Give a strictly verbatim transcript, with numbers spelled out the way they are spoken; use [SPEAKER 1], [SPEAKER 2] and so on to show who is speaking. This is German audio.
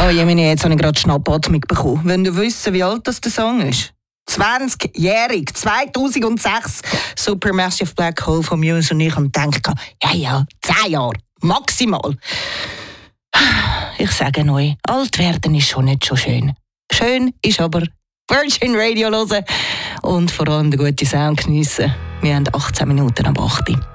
[SPEAKER 1] Oh Jemini, jetzt habe ich gerade Schnappatmung bekommen. Wenn du wissen, wie alt das der Song ist? zwanzigjährig, zweitausendsechs. Supermassive Black Hole von Muse und ich und denke, ja, ja, zehn Jahre, maximal. Ich sage euch, alt werden ist schon nicht so schön. Schön ist aber Virgin Radio hören und vor allem den guten Sound geniessen. Wir haben achtzehn Minuten am acht.